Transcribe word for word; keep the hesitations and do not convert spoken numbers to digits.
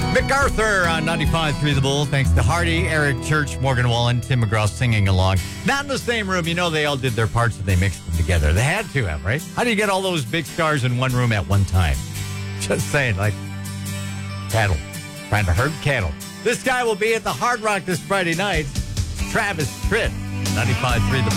MacArthur on ninety-five point three The Bull. Thanks to Hardy, Eric Church, Morgan Wallen, Tim McGraw singing along. Not in the same room. You know, they all did their parts and they mixed them together. They had to have, right? How do you get all those big stars in one room at one time? Just saying, like cattle. Trying to herd cattle. This guy will be at the Hard Rock this Friday night. Travis Tritt, ninety-five point three The Bull.